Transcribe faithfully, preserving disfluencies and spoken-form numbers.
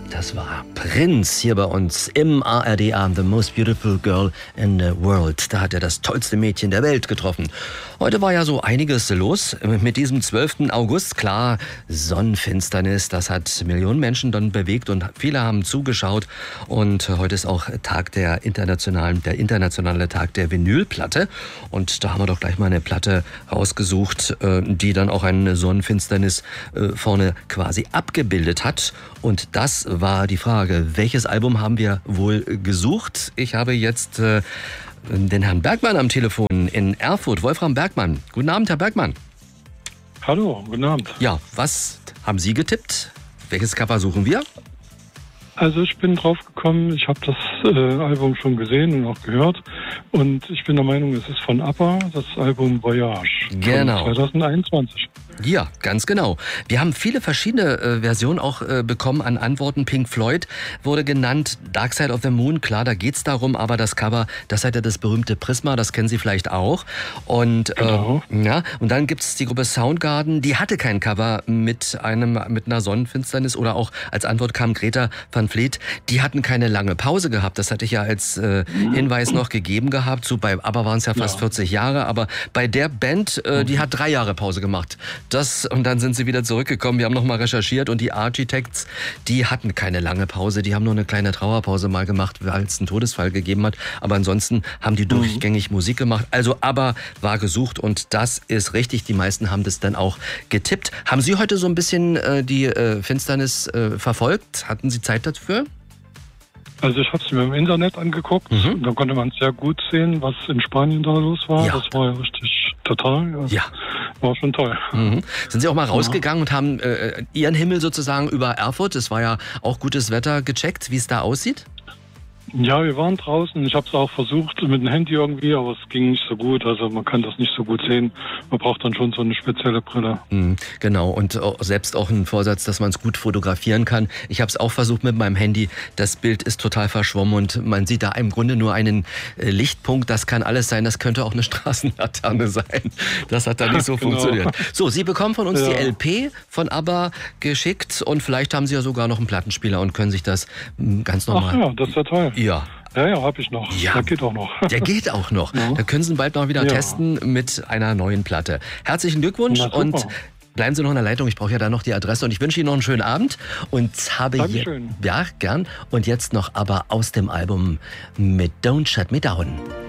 Das war Prince hier bei uns im A R D-Abend. The Most Beautiful Girl in the World. Da hat er das tollste Mädchen der Welt getroffen. Heute war ja so einiges los mit diesem zwölften August. Klar, Sonnenfinsternis, das hat Millionen Menschen dann bewegt und viele haben zugeschaut. Und heute ist auch Tag der internationalen, der internationale Tag der Vinylplatte. Und da haben wir doch gleich mal eine Platte rausgesucht, die dann auch eine Sonnenfinsternis vorne quasi abgebildet hat. Und das war die Frage, welches Album haben wir wohl gesucht? Ich habe jetzt äh, den Herrn Bergmann am Telefon in Erfurt. Wolfram Bergmann. Guten Abend, Herr Bergmann. Hallo, guten Abend. Ja, was haben Sie getippt? Welches Cover suchen wir? Also ich bin drauf gekommen, ich habe das äh, Album schon gesehen und auch gehört. Und ich bin der Meinung, es ist von ABBA, das Album Voyage. Genau. Von zwanzig einundzwanzig. Ja, ganz genau. Wir haben viele verschiedene äh, Versionen auch äh, bekommen an Antworten. Pink Floyd wurde genannt, Dark Side of the Moon, klar, da geht's darum, aber das Cover, das hat ja das berühmte Prisma, das kennen Sie vielleicht auch. Und, Genau. äh, ja, und dann gibt's die Gruppe Soundgarden, die hatte kein Cover mit einem mit einer Sonnenfinsternis, oder auch als Antwort kam Greta van Fleet, die hatten keine lange Pause gehabt. Das hatte ich ja als äh, Hinweis noch gegeben gehabt. So bei ABBA waren es ja fast ja. vierzig Jahre, aber bei der Band, äh, die hat drei Jahre Pause gemacht. Das, und dann sind sie wieder zurückgekommen. Wir haben nochmal recherchiert und die Architects, die hatten keine lange Pause. Die haben nur eine kleine Trauerpause mal gemacht, weil es einen Todesfall gegeben hat. Aber ansonsten haben die durchgängig Musik gemacht. Also ABBA war gesucht und das ist richtig. Die meisten haben das dann auch getippt. Haben Sie heute so ein bisschen äh, die äh, Finsternis äh, verfolgt? Hatten Sie Zeit dafür? Also ich habe es mir im Internet angeguckt. Mhm. Da konnte man sehr gut sehen, was in Spanien da los war. Ja. Das war ja richtig total. Ja. ja. War schon toll. Mhm. Sind Sie auch mal rausgegangen ja. und haben äh, Ihren Himmel sozusagen über Erfurt, es war ja auch gutes Wetter, gecheckt, wie es da aussieht? Ja, wir waren draußen. Ich habe es auch versucht mit dem Handy irgendwie, aber es ging nicht so gut. Also man kann das nicht so gut sehen. Man braucht dann schon so eine spezielle Brille. Mhm, genau, und selbst auch ein Vorsatz, dass man es gut fotografieren kann. Ich habe es auch versucht mit meinem Handy. Das Bild ist total verschwommen und man sieht da im Grunde nur einen Lichtpunkt. Das kann alles sein. Das könnte auch eine Straßenlaterne sein. Das hat da nicht so genau. funktioniert. So, Sie bekommen von uns ja. die L P von ABBA geschickt und vielleicht haben Sie ja sogar noch einen Plattenspieler und können sich das ganz normal... Ach ja, das wäre toll. Ja. Ja, ja, habe ich noch. Ja. Der geht auch noch. Der geht auch noch. Ja. Da können Sie ihn bald noch wieder ja. testen mit einer neuen Platte. Herzlichen Glückwunsch und bleiben Sie noch in der Leitung. Ich brauche ja da noch die Adresse und ich wünsche Ihnen noch einen schönen Abend und habe hier, ja, gern. Und jetzt noch aber aus dem Album mit Don't Shut Me Down.